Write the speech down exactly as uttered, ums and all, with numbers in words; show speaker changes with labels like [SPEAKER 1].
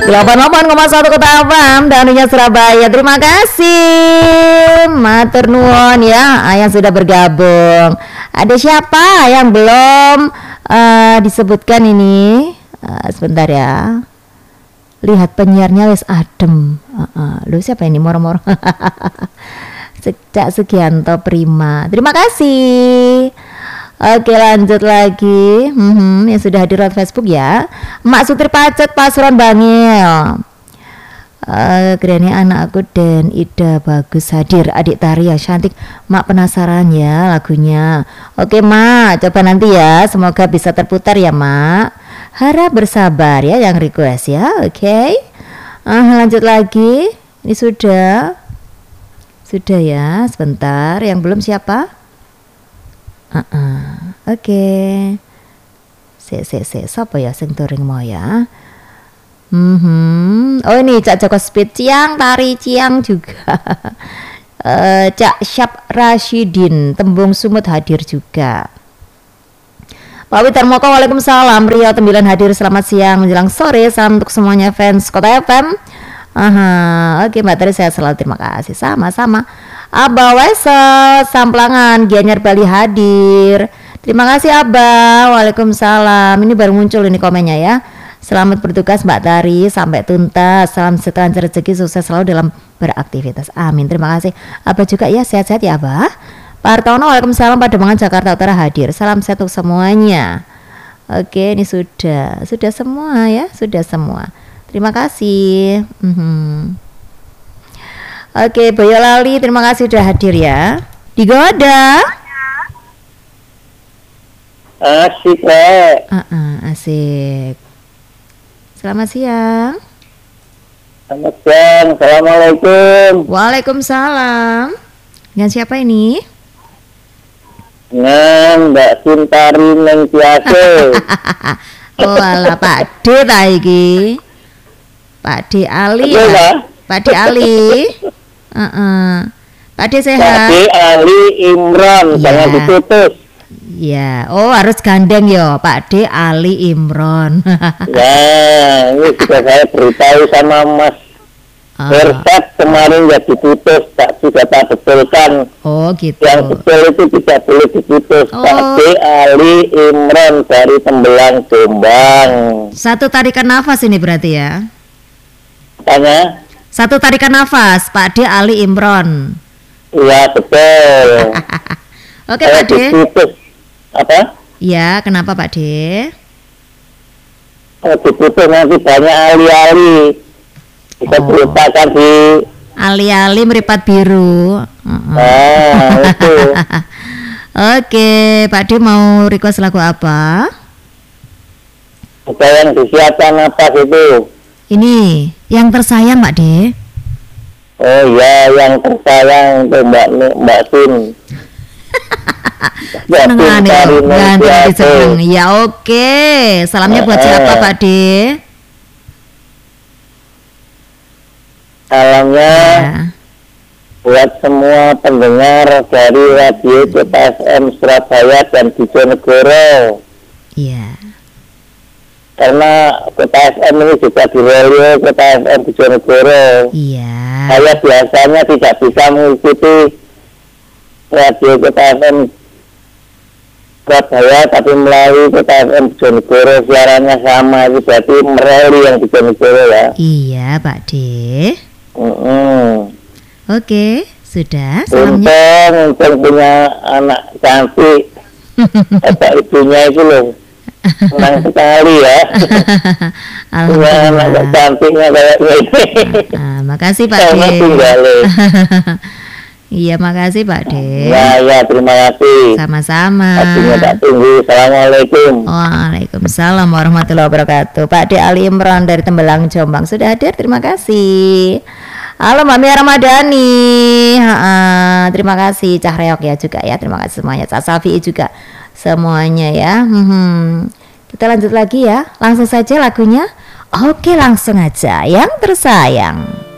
[SPEAKER 1] delapan puluh delapan koma satu Kota F M Danunya Surabaya. Terima kasih matur nuwun ya yang sudah bergabung. Ada siapa yang belum uh, disebutkan ini? Uh, sebentar ya. Lihat penyiarnya wis adem. Uh, uh. Lu siapa ini moro-moro? Cak Sugianto Prima. Terima kasih. Oke, lanjut lagi. Hmm, yang sudah hadir lewat Facebook ya. Mak Sutri Pacet Pasuruan Bangil. Uh, Greni anakku dan Ida bagus hadir. Adik tari yang cantik. Mak penasaran ya lagunya. Oke Mak, coba nanti ya. Semoga bisa terputar ya Mak. Harap bersabar ya yang request ya. Oke. Uh, lanjut lagi. Ini sudah. Sudah ya. Sebentar. Yang belum siapa? Uh -uh. Oke, okay. Se se se, siapa ya sing touring mau ya? Hmm, oh ini Cak Joko Speed Ciang tari Ciang juga. uh, Cak Syap Rashidin Tembung Sumut hadir juga. Pak Witarmoko, waalaikumsalam. Rio Tembilan hadir, selamat siang menjelang sore. Salam untuk semuanya fans Kota F M. Aha, oke okay, Mbak Tari saya selalu terima kasih. Sama-sama. Abah Wesel Samplangan Gianyar Bali hadir. Terima kasih Abah. Waalaikumsalam. Ini baru muncul ini komennya ya. Selamat bertugas Mbak Tari sampai tuntas. Salam sejahtera rezeki sukses selalu dalam beraktivitas. Amin. Terima kasih. Abah juga ya, sehat-sehat ya Abah. Pak Hartono, waalaikumsalam. Pademangan Jakarta Utara hadir. Salam sehat untuk semuanya. Oke, ini sudah sudah semua ya, sudah semua. Terima kasih. Mm-hmm. Oke, Boyolali, terima kasih sudah hadir ya. Digoda.
[SPEAKER 2] Asik, Pak.
[SPEAKER 1] Uh-uh, asik. Selamat siang.
[SPEAKER 2] Selamat siang. Assalamualaikum.
[SPEAKER 1] Waalaikumsalam. Dengan siapa ini?
[SPEAKER 2] Dengan Mbak Sintari Neng Tiase.
[SPEAKER 1] Oh, ala Pak D ta iki. Pak D Ali
[SPEAKER 2] ya?
[SPEAKER 1] ya? Pak D Ali. Uh-uh. Pak D sehat.
[SPEAKER 2] Pak D Ali Imron, ya. Jangan diputus.
[SPEAKER 1] Ya, oh harus gandeng ya Pak D Ali Imron.
[SPEAKER 2] Ya, ini sudah saya beritahu sama Mas Hersat kemarin ya diputus, tak sudah tak betulkan.
[SPEAKER 1] Oh gitu.
[SPEAKER 2] Yang betul itu tidak boleh diputus. Oh. Pak D Ali Imron dari Tembelang Jombang.
[SPEAKER 1] Satu tarikan nafas ini berarti ya?
[SPEAKER 2] Tanya?
[SPEAKER 1] Satu tarikan nafas, Pak D Ali Imron.
[SPEAKER 2] Iya betul.
[SPEAKER 1] Oke Pak D.
[SPEAKER 2] Diputus. Apa?
[SPEAKER 1] Ya, kenapa Pak D?
[SPEAKER 2] Kalau diputus nanti banyak ali-ali. Bisa oh. Diletakkan di
[SPEAKER 1] ali-ali meripat biru. Uh-uh.
[SPEAKER 2] Ah, itu.
[SPEAKER 1] Oke, Pak D mau request lagu apa?
[SPEAKER 2] Ada yang disiapkan apa itu?
[SPEAKER 1] Ini yang tersayang Pak D.
[SPEAKER 2] Oh ya, yang tersayang untuk Mbak Mbak Sin.
[SPEAKER 1] Senengan ya. Ya oke. Salamnya buat siapa Pak D?
[SPEAKER 2] Salamnya ya. Buat semua pendengar dari Radio Kota F M Surabaya dan Dijonegoro.
[SPEAKER 1] Iya.
[SPEAKER 2] Karena Kota F M ini juga di radio Kota F M Dijonegoro.
[SPEAKER 1] Iya.
[SPEAKER 2] Saya biasanya tidak bisa mengikuti Radio Kota F M Surabaya, tapi melalui Kota F M Dijonegoro siarannya sama, itu berarti mereli yang Dijonegoro ya.
[SPEAKER 1] Iya Pak D.
[SPEAKER 2] Mm-hmm.
[SPEAKER 1] Oke, sudah.
[SPEAKER 2] Untung, untung punya anak cantik. Bapak ibunya itu loh senang sekali ya.
[SPEAKER 1] Punya
[SPEAKER 2] anak cantiknya kayak ini.
[SPEAKER 1] Ah, makasih Pak D. Iya, makasih Pak D.
[SPEAKER 2] Ya, ya, terima kasih.
[SPEAKER 1] Sama-sama.
[SPEAKER 2] Hatinya tak tunggu. Assalamualaikum.
[SPEAKER 1] Waalaikumsalam warahmatullahi wabarakatuh. Pak D Ali Imron dari Tembelang Jombang sudah hadir. Terima kasih. Halo Mbak Mia Ramadhani. Ha-ha, terima kasih Cah Reok ya juga ya. Terima kasih semuanya. Cah Safi juga semuanya ya. Hmm. Kita lanjut lagi ya. Langsung saja lagunya. Oke, langsung aja. Yang tersayang.